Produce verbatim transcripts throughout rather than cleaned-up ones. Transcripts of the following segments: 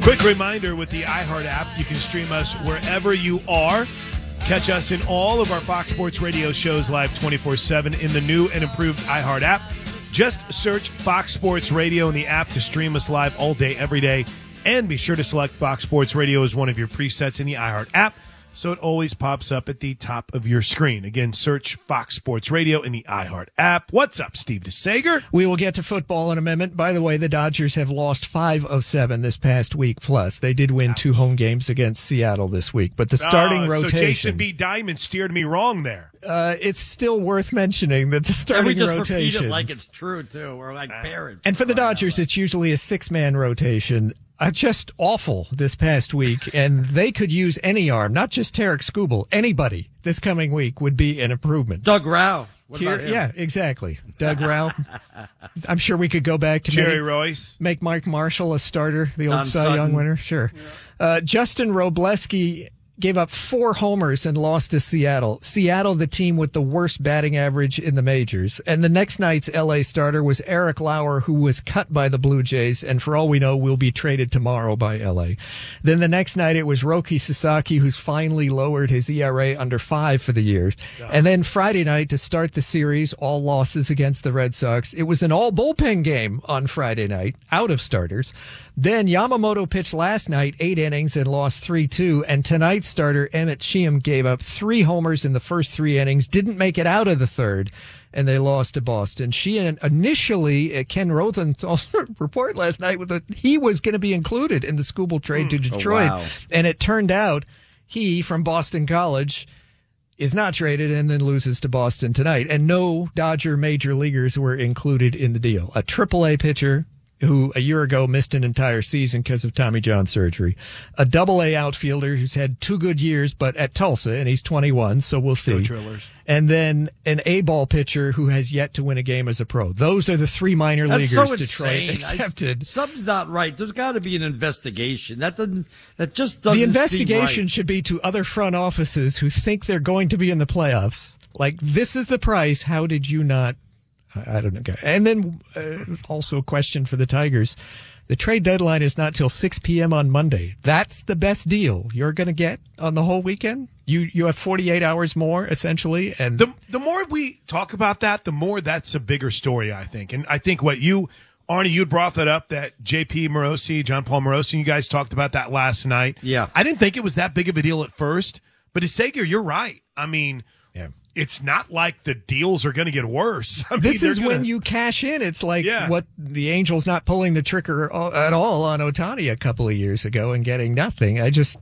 Quick reminder, with the iHeart app, you can stream us wherever you are. Catch us in all of our Fox Sports Radio shows live twenty-four seven in the new and improved iHeart app. Just search Fox Sports Radio in the app to stream us live all day, every day. And be sure to select Fox Sports Radio as one of your presets in the iHeart app, so it always pops up at the top of your screen. Again, search Fox Sports Radio in the iHeart app. What's up, Steve DeSager? We will get to football in a minute. By the way, the Dodgers have lost five of seven this past week plus. They did win two home games against Seattle this week, but the starting uh, rotation... So Jason B. Diamond steered me wrong there. Uh, it's still worth mentioning that the starting and we just rotation... repeat it like it's true, too. We're like parents. And for the Dodgers, it's usually a six-man rotation. Uh, just awful this past week, and they could use any arm, not just Tarek Skubal. Anybody this coming week would be an improvement. Doug Rao. What Here, about him? Yeah, exactly. Doug Rao. I'm sure we could go back to Jerry make, Royce. Make Mike Marshall a starter, the old Don Cy Sutton. Young winner. Sure. Yeah. Uh, Justin Robleski gave up four homers and lost to Seattle. Seattle, the team with the worst batting average in the majors. And the next night's L A starter was Eric Lauer, who was cut by the Blue Jays, and for all we know, will be traded tomorrow by L A. Then the next night, it was Roki Sasaki, who's finally lowered his E R A under five for the year. Yeah. And then Friday night, to start the series, all losses against the Red Sox. It was an all bullpen game on Friday night, out of starters. Then Yamamoto pitched last night, eight innings, and lost three two. And tonight's starter, Emmett Sheehan, gave up three homers in the first three innings, didn't make it out of the third, and they lost to Boston. Sheehan initially, uh, Ken Rothan also report last night with that he was going to be included in the Skubal trade to Detroit. Oh, wow. And it turned out he, from Boston College, is not traded and then loses to Boston tonight. And no Dodger major leaguers were included in the deal. A triple A pitcher who a year ago missed an entire season because of Tommy John surgery. A double-A outfielder who's had two good years, but at Tulsa, and he's twenty-one, so we'll see. Trillers. And then an A-ball pitcher who has yet to win a game as a pro. Those are the three minor That's leaguers so Detroit insane. accepted. I, something's not right. There's got to be an investigation. That doesn't. That just doesn't. The investigation seem right. should be to other front offices who think they're going to be in the playoffs. Like, this is the price. How did you not? I don't know. And then uh, also a question for the Tigers. The trade deadline is not till six p.m. on Monday. That's the best deal you're going to get on the whole weekend? You you have forty-eight hours more, essentially. And the, the more we talk about that, the more that's a bigger story, I think. And I think what you, Arnie, you brought that up, that J P Morosi, John Paul Morosi, you guys talked about that last night. Yeah. I didn't think it was that big of a deal at first, but DeSager, you're right. I mean, yeah. It's not like the deals are going to get worse. I mean, this is gonna... when you cash in. It's like yeah. what the Angels not pulling the trigger at all on Ohtani a couple of years ago and getting nothing. I just,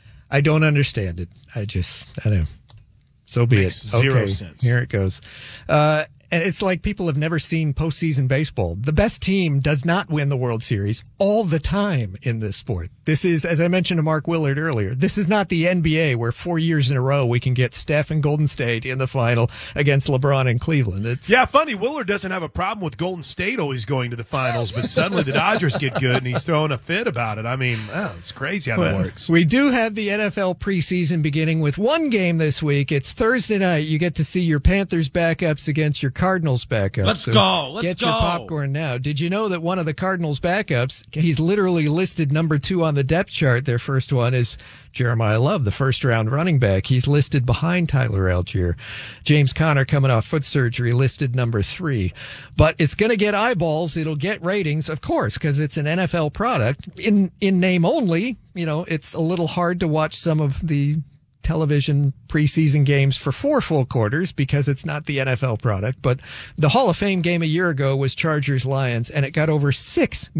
I don't understand it. I just, I don't know. So be Makes it. Zero okay, sense. Here it goes. Uh, and it's like people have never seen postseason baseball. The best team does not win the World Series all the time in this sport. This is, as I mentioned to Mark Willard earlier, this is not the N B A where four years in a row we can get Steph and Golden State in the final against LeBron and Cleveland. It's, yeah, funny. Willard doesn't have a problem with Golden State always going to the finals, but suddenly the Dodgers get good and he's throwing a fit about it. I mean, oh, it's crazy how well, that works. We do have the N F L preseason beginning with one game this week. It's Thursday night. You get to see your Panthers backups against your Cardinals backups. Let's so go. Let's get go. your popcorn now. Did you know that one of the Cardinals backups, he's literally listed number two on the depth chart. Their first one is Jeremiah Love, the first round running back. He's listed behind Tyler Algier. James Conner, coming off foot surgery, listed number three. But it's going to get eyeballs. It'll get ratings, of course, because it's an N F L product. In in name only, you know, it's a little hard to watch some of the television preseason games for four full quarters because it's not the N F L product. But the Hall of Fame game a year ago was Chargers-Lions, and it got over six